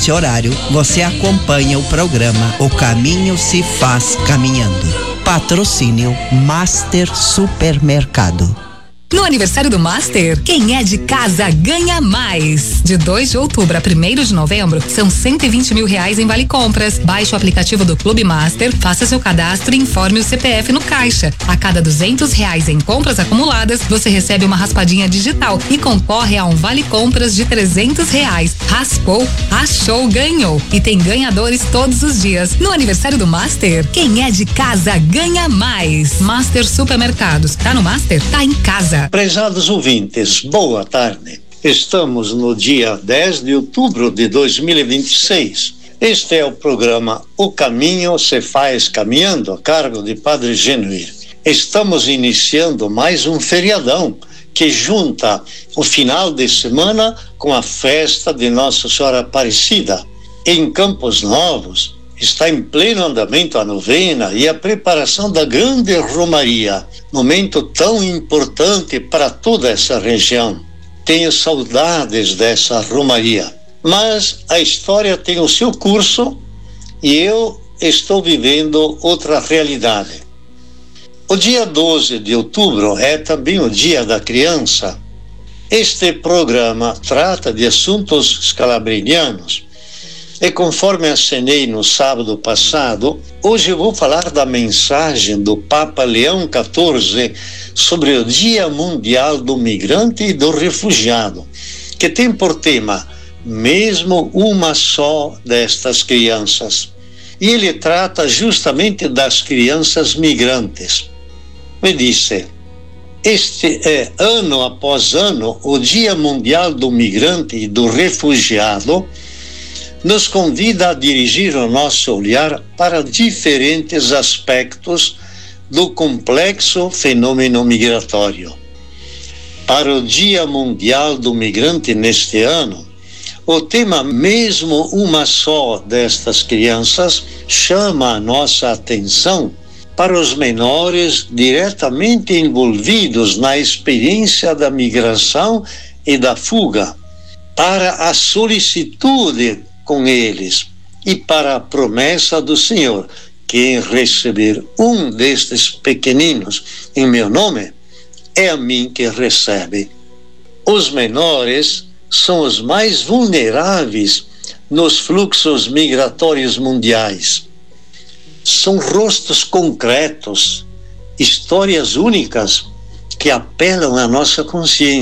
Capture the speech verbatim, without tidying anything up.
neste horário, você acompanha o programa O Caminho se Faz Caminhando. Patrocínio Master Supermercado. No aniversário do Master, quem é de casa ganha mais. De dois de outubro a primeiro de novembro, são cento e vinte mil reais em vale compras. Baixe o aplicativo do Clube Master, faça seu cadastro e informe o C P F no caixa. A cada duzentos reais em compras acumuladas, você recebe uma raspadinha digital e concorre a um vale compras de trezentos reais. Raspou, achou, ganhou. E tem ganhadores todos os dias. No aniversário do Master, quem é de casa ganha mais. Master Supermercados. Tá no Master? Tá em casa. Prezados ouvintes, boa tarde. Estamos no dia dez de outubro de dois mil e vinte e seis. Este é o programa O Caminho se Faz Caminhando, a cargo de Padre Genuir. Estamos iniciando mais um feriadão que junta o final de semana com a festa de Nossa Senhora Aparecida. Em Campos Novos está em pleno andamento a novena e a preparação da grande romaria, momento tão importante para toda essa região. Tenho saudades dessa romaria, mas a história tem o seu curso e eu estou vivendo outra realidade. O dia doze de outubro é também o Dia da Criança. Este programa trata de assuntos scalabrinianos. E conforme acenei no sábado passado, hoje eu vou falar da mensagem do Papa Leão quatorze sobre o Dia Mundial do Migrante e do Refugiado, que tem por tema mesmo uma só destas crianças. E ele trata justamente das crianças migrantes. Me disse, este é, ano após ano, o Dia Mundial do Migrante e do Refugiado nos convida a dirigir o nosso olhar para diferentes aspectos do complexo fenômeno migratório. Para o Dia Mundial do Migrante neste ano, o tema mesmo uma só destas crianças chama a nossa atenção para os menores diretamente envolvidos na experiência da migração e da fuga, para a solicitude com eles e para a promessa do Senhor, que em receber um destes pequeninos em meu nome, é a mim que recebe. Os menores são os mais vulneráveis nos fluxos migratórios mundiais. São rostos concretos, histórias únicas que apelam à nossa consciência.